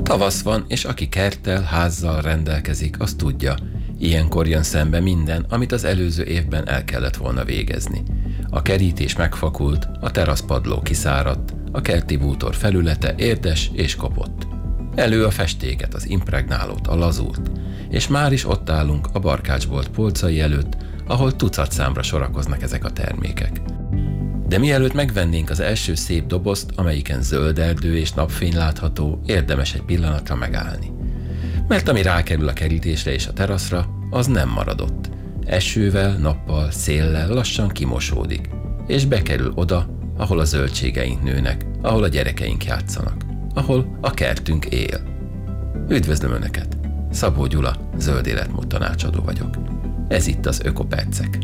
Tavasz van, és aki kerttel, házzal rendelkezik, az tudja, ilyenkor jön szembe minden, amit az előző évben el kellett volna végezni. A kerítés megfakult, a teraszpadló kiszáradt, a kerti bútor felülete érdes és kopott. Elő a festéket, az impregnálót, a lazúrt, és már is ott állunk a barkácsbolt polcai előtt, ahol tucat számra sorakoznak ezek a termékek. De mielőtt megvennénk az első szép dobozt, amelyiken zöld erdő és napfény látható, érdemes egy pillanatra megállni. Mert ami rákerül a kerítésre és a teraszra, az nem maradott. Esővel, nappal, széllel lassan kimosódik, és bekerül oda, ahol a zöldségeink nőnek, ahol a gyerekeink játszanak, ahol a kertünk él. Üdvözlöm Önöket! Szabó Gyula, zöld életmód tanácsadó vagyok. Ez itt az Ökopercek.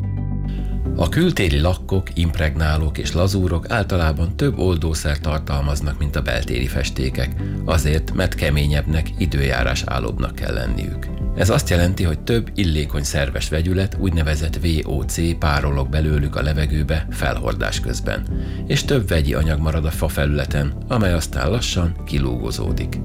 A kültéri lakkok, impregnálók és lazúrok általában több oldószer tartalmaznak, mint a beltéri festékek, azért, mert keményebbnek, időjárás állóbbnak kell lenniük. Ez azt jelenti, hogy több illékony szerves vegyület, úgynevezett VOC párolog belőlük a levegőbe felhordás közben, és több vegyi anyag marad a fa felületen, amely aztán lassan kilúgozódik.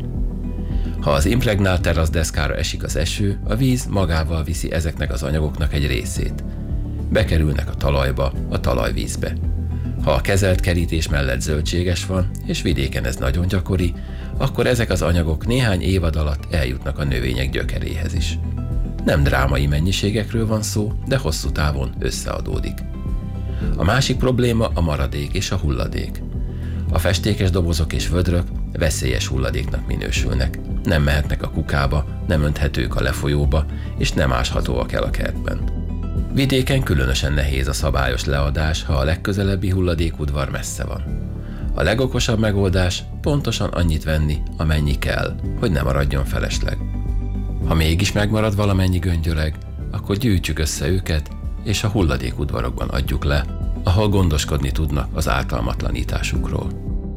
Ha az impregnált teraszdeszkára esik az eső, a víz magával viszi ezeknek az anyagoknak egy részét. Bekerülnek a talajba, a talajvízbe. Ha a kezelt kerítés mellett zöldséges van, és vidéken ez nagyon gyakori, akkor ezek az anyagok néhány évad alatt eljutnak a növények gyökeréhez is. Nem drámai mennyiségekről van szó, de hosszú távon összeadódik. A másik probléma a maradék és a hulladék. A festékes dobozok és vödrök veszélyes hulladéknak minősülnek. Nem mehetnek a kukába, nem önthetők a lefolyóba, és nem áshatóak el a kertben. Vidéken különösen nehéz a szabályos leadás, ha a legközelebbi hulladékudvar messze van. A legokosabb megoldás pontosan annyit venni, amennyi kell, hogy ne maradjon felesleg. Ha mégis megmarad valamennyi göngyöleg, akkor gyűjtsük össze őket, és a hulladékudvarokban adjuk le, ahol gondoskodni tudnak az ártalmatlanításukról.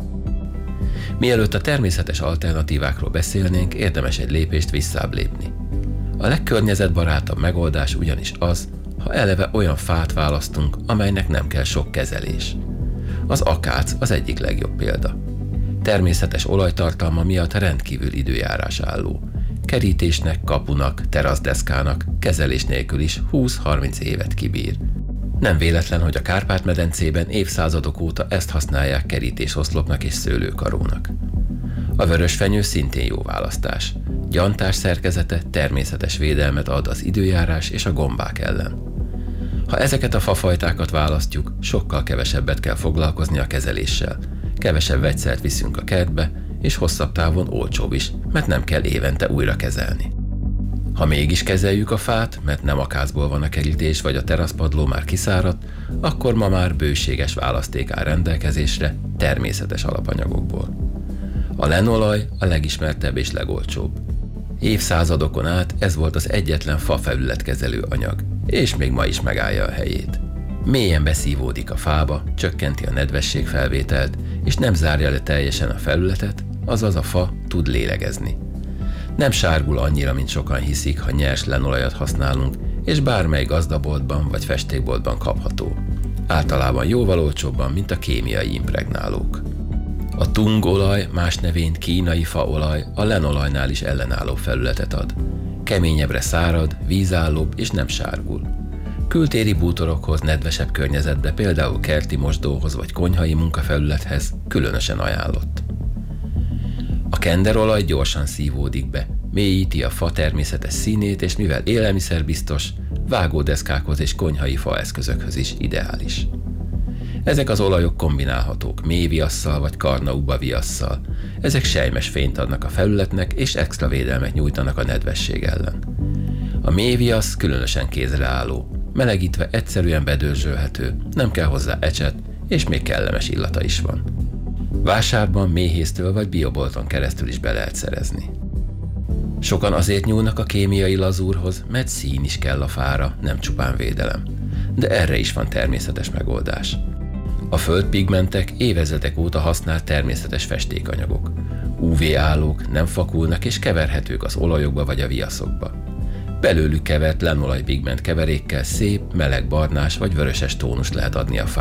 Mielőtt a természetes alternatívákról beszélnénk, érdemes egy lépést visszább lépni. A legkörnyezetbarátabb megoldás ugyanis az, ha eleve olyan fát választunk, amelynek nem kell sok kezelés. Az akác az egyik legjobb példa. Természetes olajtartalma miatt rendkívül időjárás álló. Kerítésnek, kapunak, teraszdeszkának, kezelés nélkül is 20-30 évet kibír. Nem véletlen, hogy a Kárpát-medencében évszázadok óta ezt használják kerítésoszlopnak és szőlőkarónak. A vörösfenyő szintén jó választás. Gyantás szerkezete természetes védelmet ad az időjárás és a gombák ellen. Ha ezeket a fafajtákat választjuk, sokkal kevesebbet kell foglalkozni a kezeléssel. Kevesebb vegyszert viszünk a kertbe, és hosszabb távon olcsóbb is, mert nem kell évente újra kezelni. Ha mégis kezeljük a fát, mert nem akácból van a kerítés vagy a teraszpadló már kiszáradt, akkor ma már bőséges választék áll rendelkezésre természetes alapanyagokból. A lenolaj a legismertebb és legolcsóbb. Évszázadokon át ez volt az egyetlen fafelületkezelő anyag, és még ma is megállja a helyét. Mélyen beszívódik a fába, csökkenti a nedvességfelvételt, és nem zárja le teljesen a felületet, azaz a fa tud lélegezni. Nem sárgul annyira, mint sokan hiszik, ha nyers lenolajat használunk, és bármely gazdaboltban vagy festékboltban kapható. Általában jóval olcsóbban, mint a kémiai impregnálók. A tungolaj, más nevén kínai faolaj a lenolajnál is ellenálló felületet ad. Keményebbre szárad, vízállóbb és nem sárgul. Kültéri bútorokhoz, nedvesebb környezetbe, például kerti mosdóhoz vagy konyhai munkafelülethez különösen ajánlott. A kenderolaj gyorsan szívódik be, mélyíti a fa természetes színét, és mivel élelmiszerbiztos, vágódeszkákhoz és konyhai faeszközökhöz is ideális. Ezek az olajok kombinálhatók mélyviasszal vagy karnauba viasszal. Ezek selymes fényt adnak a felületnek és extra védelmet nyújtanak a nedvesség ellen. A mélyviasz különösen kézre álló, melegítve egyszerűen bedörzsölhető, nem kell hozzá ecset, és még kellemes illata is van. Vásárban, méhésztől vagy biobolton keresztül is be lehet szerezni. Sokan azért nyúlnak a kémiai lazúrhoz, mert szín is kell a fára, nem csupán védelem. De erre is van természetes megoldás. A földpigmentek évezredek óta használt természetes festékanyagok. UV-állók, nem fakulnak és keverhetők az olajokba vagy a viaszokba. Belőlük kevert lenolajpigment keverékkel szép, meleg barnás vagy vöröses tónust lehet adni a fának.